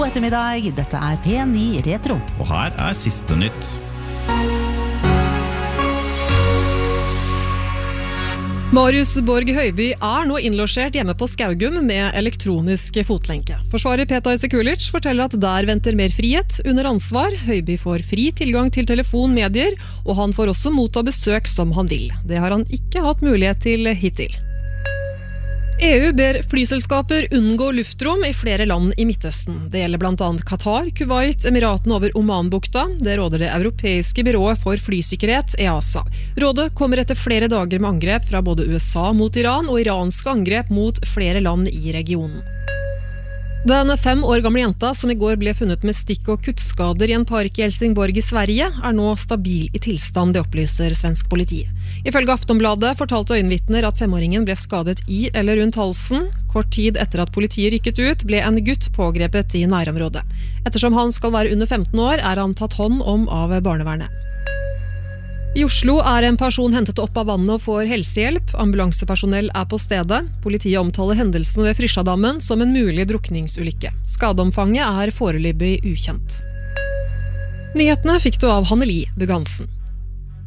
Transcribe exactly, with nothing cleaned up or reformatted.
God ettermiddag, dette er P ni Retro. Og her er siste nytt. Marius Borg Høiby er nå innlosjert hjemme på Skaugum med elektronisk fotlenke. Forsvarer Petar Sekulic forteller at der venter mer frihet under ansvar. Høiby får fri tilgang til telefon, medier, og han får også motta besøk som han vil. Det har han ikke hatt mulighet til hittil. E U ber flyselskaper unngå luftrom i flere land i Midtøsten. Det gjelder blant annet Qatar, Kuwait, Emiratene over Omanbukta. Det råder det europeiske byrået for flysikkerhet, E A S A. Rådet kommer etter flere dager med angrep fra både U S A mot Iran og iranske angrep mot flere land i regionen. Den fem år gamle jenta som i går ble funnet med stikk- og kuttskader i en park i Helsingborg i Sverige, er nå stabil i tilstand, det opplyser svensk politi. Ifølge Aftonbladet fortalte øyenvitner at femåringen ble skadet i eller rundt halsen. Kort tid etter at politiet rykket ut, ble en gutt pågrepet i nærområdet. Ettersom han skal være under femten år, er han tatt hånd om av barnevernet. I Oslo er en person hentet opp av vannet og får helsehjelp. Ambulansepersonell er på stedet. Politiet omtaler hendelsen ved Frysjadammen som en mulig drukningsulykke. Skadeomfanget er foreløpig ukjent. Nyhetene fikk du av Hanneli Bughansen.